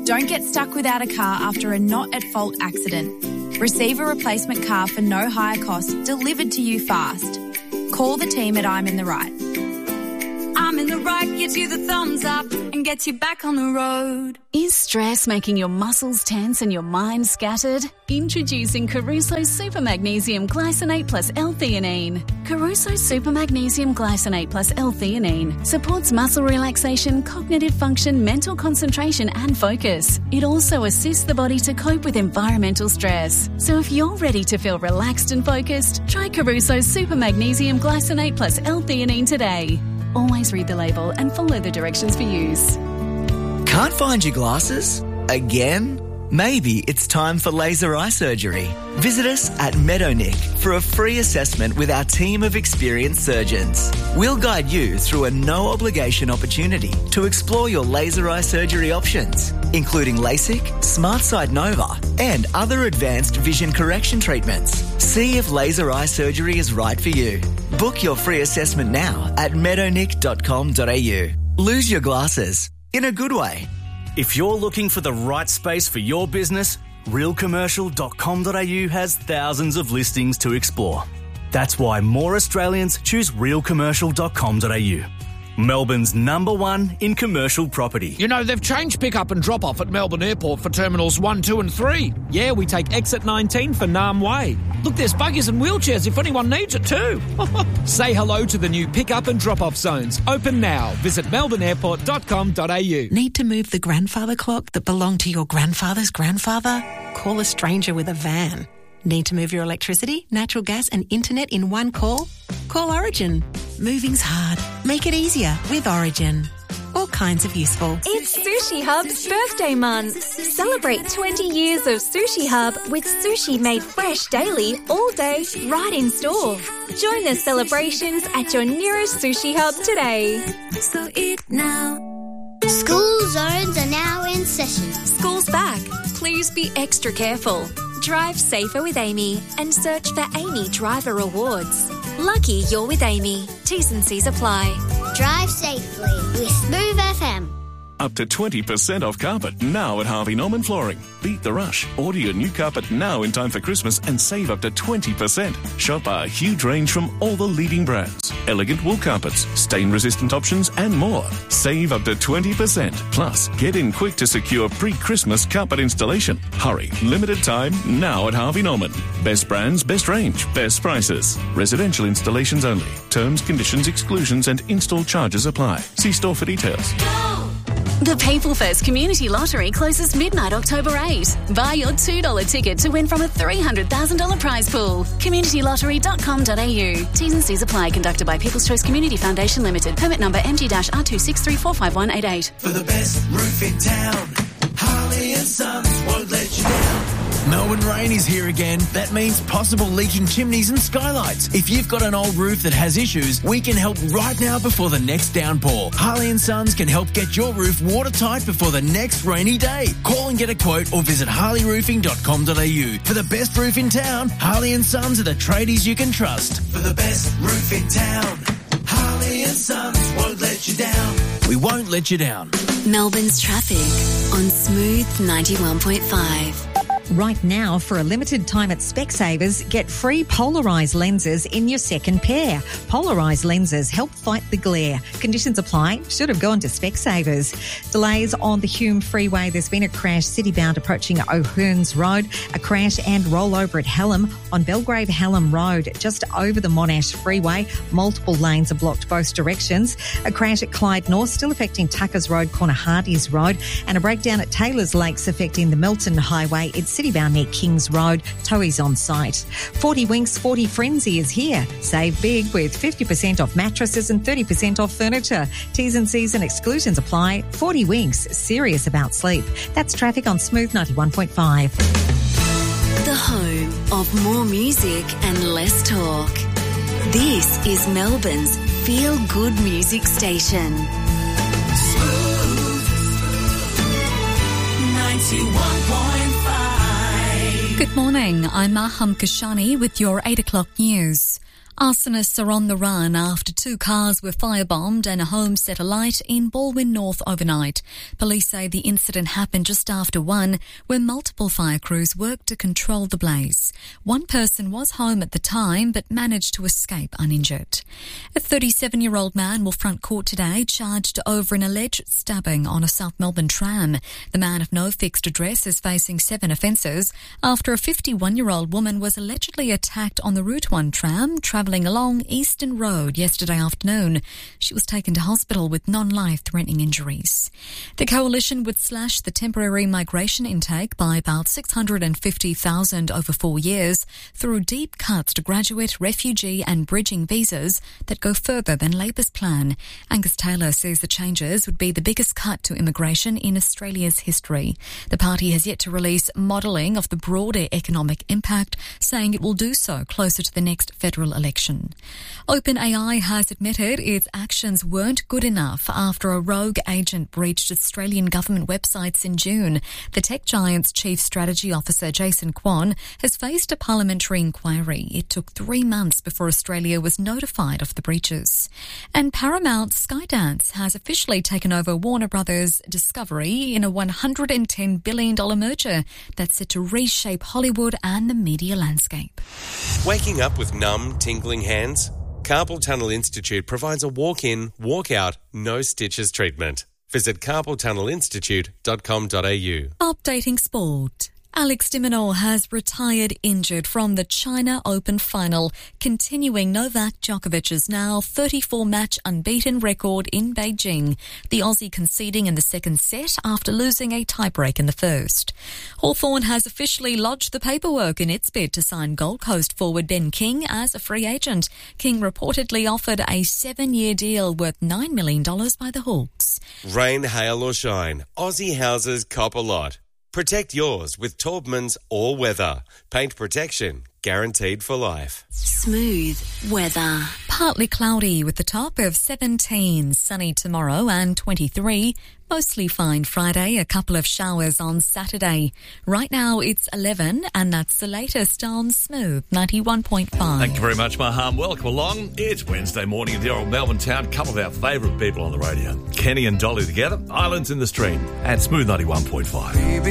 Don't get stuck without a car after a not-at-fault accident. Receive a replacement car for no higher cost delivered to you fast. Call the team at I'm in the Right. I'm in the Right gives you the thumbs up and gets you back on the road. Is stress making your muscles tense and your mind scattered? Introducing Caruso Super Magnesium Glycinate plus L-theanine. Caruso Super Magnesium Glycinate plus L-theanine supports muscle relaxation, cognitive function, mental concentration and focus. It also assists the body to cope with environmental stress. So if you're ready to feel relaxed and focused, try Caruso Super Magnesium Glycinate plus L-theanine today. Always read the label and follow the directions for use. Can't find your glasses? Again? Maybe it's time for laser eye surgery. Visit us at Meadownick for a free assessment with our team of experienced surgeons. We'll guide you through a no-obligation opportunity to explore your laser eye surgery options, including LASIK, SmartSight Nova, and other advanced vision correction treatments. See if laser eye surgery is right for you. Book your free assessment now at meadownick.com.au. Lose your glasses in a good way. If you're looking for the right space for your business, realcommercial.com.au has thousands of listings to explore. That's why more Australians choose realcommercial.com.au. Melbourne's #1 in commercial property. You know, they've changed pick-up and drop-off at Melbourne Airport for Terminals 1, 2 and 3. Yeah, we take exit 19 for Nam Way. Look, there's buggies and wheelchairs if anyone needs it too. Say hello to the new pick-up and drop-off zones. Open now. Visit melbourneairport.com.au. Need to move the grandfather clock that belonged to your grandfather's grandfather? Call a stranger with a van. Need to move your electricity, natural gas and internet in one call? Call Origin. Moving's hard. Make it easier with Origin. All kinds of useful. It's Sushi Hub's birthday month. Celebrate 20 years of Sushi Hub with sushi made fresh daily, all day, right in store. Join the celebrations at your nearest Sushi Hub today. So eat now. School zones are now in session. School's back. Please be extra careful. Drive safer with Amy and search for Amy Driver Awards. Lucky you're with Amy. T's and C's apply. Drive safely with Smooth FM. Up to 20% off carpet now at Harvey Norman Flooring. Beat the rush. Order your new carpet now in time for Christmas and save up to 20%. Shop our huge range from all the leading brands. Elegant wool carpets, stain-resistant options and more. Save up to 20%. Plus, get in quick to secure pre-Christmas carpet installation. Hurry. Limited time now at Harvey Norman. Best brands, best range, best prices. Residential installations only. Terms, conditions, exclusions and install charges apply. See store for details. The People First Community Lottery closes midnight October 8. Buy your $2 ticket to win from a $300,000 prize pool. communitylottery.com.au. T's and C's apply. Conducted by People's Choice Community Foundation Limited. Permit number MG-R263451188. For the best roof in town, Harley and Sons won't let you down. Melbourne rain is here again. That means possible leaking chimneys and skylights. If you've got an old roof that has issues, we can help right now before the next downpour. Harley and Sons can help get your roof watertight before the next rainy day. Call and get a quote or visit harleyroofing.com.au. For the best roof in town, Harley and Sons are the tradies you can trust. For the best roof in town, Harley and Sons won't let you down. We won't let you down. Melbourne's traffic on Smooth 91.5. Right now, for a limited time at Specsavers, get free polarised lenses in your second pair. Polarised lenses help fight the glare. Conditions apply. Should have gone to Specsavers. Delays on the Hume Freeway. There's been a crash city-bound approaching O'Hearns Road. A crash and rollover at Hallam on Belgrave Hallam Road, just over the Monash Freeway. Multiple lanes are blocked both directions. A crash at Clyde North, still affecting Tuckers Road, corner Hardies Road. And a breakdown at Taylor's Lakes affecting the Melton Highway. It's city-bound near Kings Road. Towie's on site. 40 Winks 40 Frenzy is here. Save big with 50% off mattresses and 30% off furniture. T's and C's and exclusions apply. 40 Winks, serious about sleep. That's traffic on Smooth 91.5. The home of more music and less talk. This is Melbourne's feel-good music station. Smooth 91.5. Good morning, I'm Maham Kashani with your 8 o'clock news. Arsonists are on the run after 2 cars were firebombed and a home set alight in Balwyn North overnight. Police say the incident happened just after 1, when multiple fire crews worked to control the blaze. 1 person was home at the time but managed to escape uninjured. A 37-year-old man will front court today charged over an alleged stabbing on a South Melbourne tram. The man of no fixed address is facing 7 offences after a 51-year-old woman was allegedly attacked on the Route 1 tram travelling along Eastern Road yesterday afternoon. She was taken to hospital with non-life-threatening injuries. The coalition would slash the temporary migration intake by about 650,000 over 4 years through deep cuts to graduate, refugee and bridging visas that go further than Labor's plan. Angus Taylor says the changes would be the biggest cut to immigration in Australia's history. The party has yet to release modelling of the broader economic impact, saying it will do so closer to the next federal election. OpenAI has admitted its actions weren't good enough after a rogue agent breached Australian government websites in June. The tech giant's chief strategy officer, Jason Kwon, has faced a parliamentary inquiry. It took 3 months before Australia was notified of the breaches. And Paramount Skydance has officially taken over Warner Brothers Discovery in a $110 billion merger that's set to reshape Hollywood and the media landscape. Waking up with numb, tingling hands? Carpal Tunnel Institute provides a walk-in, walk-out, no stitches treatment. Visit carpaltunnelinstitute.com.au. Updating sport. Alex de Minaur has retired injured from the China Open final, continuing Novak Djokovic's now 34-match unbeaten record in Beijing, the Aussie conceding in the second set after losing a tiebreak in the first. Hawthorn has officially lodged the paperwork in its bid to sign Gold Coast forward Ben King as a free agent. King reportedly offered a 7-year deal worth $9 million by the Hawks. Rain, hail or shine, Aussie houses cop a lot. Protect yours with Taubman's All Weather. Paint protection guaranteed for life. Smooth weather. Partly cloudy with the top of 17, sunny tomorrow and 23. Mostly fine Friday, a couple of showers on Saturday. Right now it's 11 and that's the latest on Smooth 91.5. Thank you very much, Maham. Welcome along. It's Wednesday morning in the old Melbourne town. A couple of our favourite people on the radio. Kenny and Dolly together. Islands in the Stream at Smooth 91.5.